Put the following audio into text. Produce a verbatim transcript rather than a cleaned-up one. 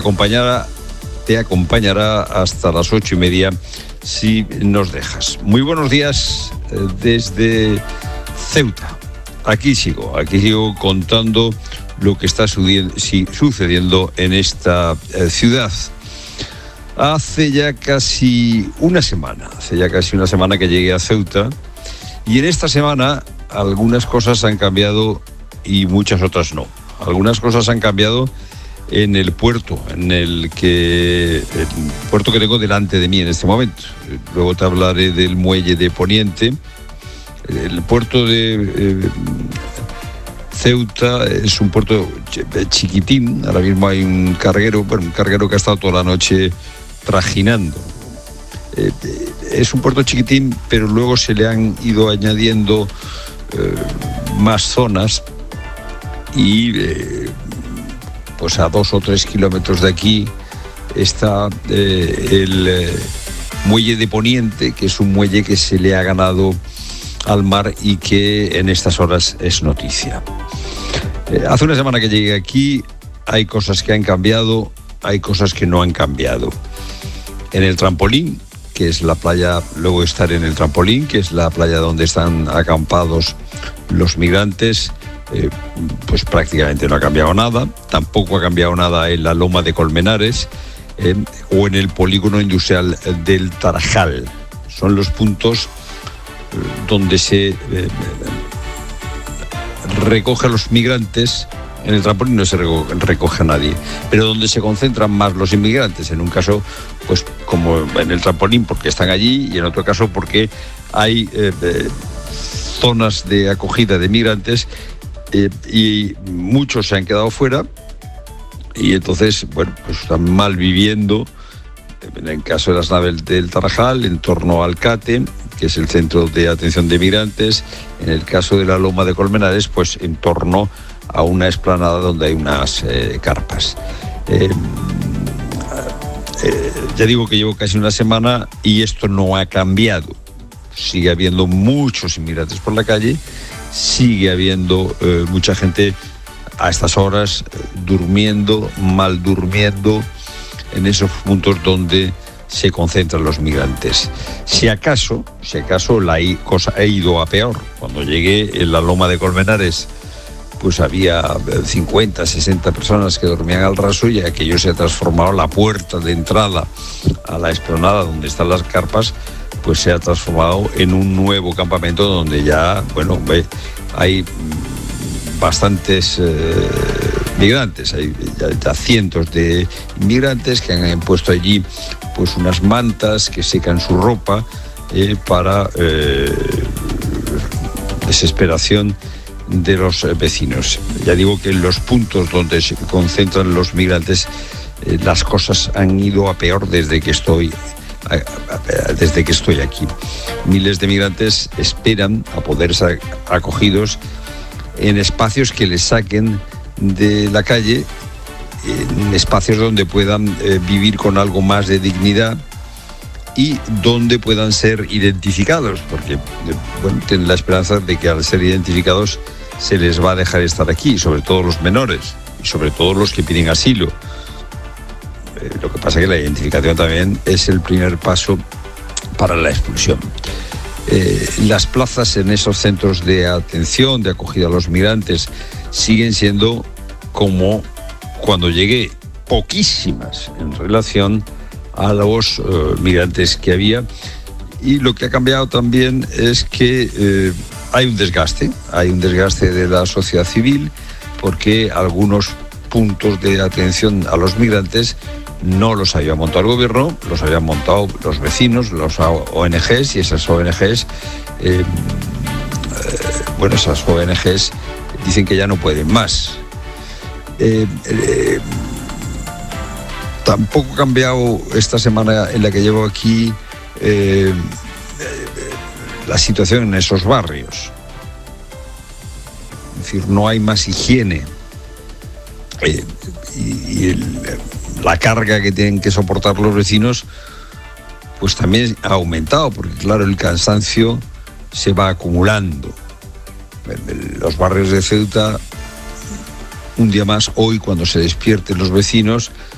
acompañará, te acompañará hasta las ocho y media si nos dejas. Muy buenos días eh, desde Ceuta. Aquí sigo, aquí sigo contando lo que está sucediendo en esta eh, ciudad. Hace ya casi una semana, hace ya casi una semana que llegué a Ceuta, y en esta semana algunas cosas han cambiado y muchas otras no. Algunas cosas han cambiado en el puerto, en el que el puerto que tengo delante de mí en este momento. Luego te hablaré del muelle de Poniente. El puerto de eh, Ceuta es un puerto chiquitín. Ahora mismo hay un carguero, bueno, un carguero que ha estado toda la noche trajinando. Eh, es un puerto chiquitín, pero luego se le han ido añadiendo eh, más zonas y eh, pues a dos o tres kilómetros de aquí está eh, el eh, muelle de Poniente, que es un muelle que se le ha ganado al mar y que en estas horas es noticia. Eh, hace una semana que llegué aquí, hay cosas que han cambiado, hay cosas que no han cambiado. En el trampolín, que es la playa, luego estar en el trampolín, que es la playa donde están acampados los migrantes, eh, pues prácticamente no ha cambiado nada. Tampoco ha cambiado nada en la Loma de Colmenares eh, o en el polígono industrial del Tarajal. Son los puntos eh, donde se eh, recoge a los migrantes. En el trampolín no se recoge a nadie, pero donde se concentran más los inmigrantes, en un caso, pues como en el trampolín, porque están allí, y en otro caso porque hay eh, eh, zonas de acogida de migrantes eh, y muchos se han quedado fuera y entonces, bueno, pues están mal viviendo, en el caso de las naves del Tarajal, en torno al CATE, que es el centro de atención de migrantes, en el caso de la Loma de Colmenares, pues en torno a una explanada donde hay unas eh, carpas. Eh, eh, ya digo que llevo casi una semana y esto no ha cambiado. Sigue habiendo muchos inmigrantes por la calle, sigue habiendo eh, mucha gente a estas horas eh, durmiendo, mal durmiendo, en esos puntos donde se concentran los migrantes. Si acaso, si acaso la cosa ha ido a peor. Cuando llegué en la Loma de Colmenares, pues había cincuenta, sesenta personas que dormían al raso y aquello se ha transformado, la puerta de entrada a la explanada donde están las carpas, pues se ha transformado en un nuevo campamento donde ya, bueno, hay bastantes eh, migrantes, hay ya, ya cientos de inmigrantes que han puesto allí pues unas mantas que secan su ropa eh, para eh, desesperación de los vecinos. Ya digo que en los puntos donde se concentran los migrantes eh, las cosas han ido a peor desde que estoy a, a, desde que estoy aquí. Miles de migrantes esperan a poder ser acogidos en espacios que les saquen de la calle, en espacios donde puedan eh, vivir con algo más de dignidad y donde puedan ser identificados, porque bueno, tienen la esperanza de que al ser identificados se les va a dejar estar aquí, sobre todo los menores y sobre todo los que piden asilo. Eh, lo que pasa es que la identificación también es el primer paso para la expulsión. Eh, las plazas en esos centros de atención, de acogida a los migrantes, siguen siendo como cuando llegué, poquísimas en relación a los uh, migrantes que había. Y lo que ha cambiado también es que eh, hay un desgaste, hay un desgaste de la sociedad civil, porque algunos puntos de atención a los migrantes no los había montado el gobierno, los habían montado los vecinos, los O N Ges, y esas O N Ges, eh, eh, bueno, esas O N Ges dicen que ya no pueden más. Eh, eh, tampoco ha cambiado esta semana en la que llevo aquí eh, eh, la situación en esos barrios. Es decir, no hay más higiene. Eh, y y el, la carga que tienen que soportar los vecinos pues también ha aumentado, porque claro, el cansancio se va acumulando. Los barrios de Ceuta, un día más, hoy cuando se despierten los vecinos,